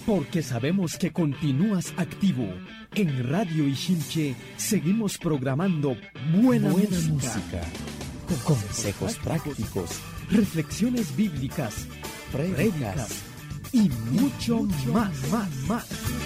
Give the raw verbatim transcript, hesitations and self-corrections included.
Porque sabemos que continúas activo. En Radio Ixilche seguimos programando buena, buena música, música, con consejos prácticos, reflexiones bíblicas, prédicas y mucho, mucho más, más, más.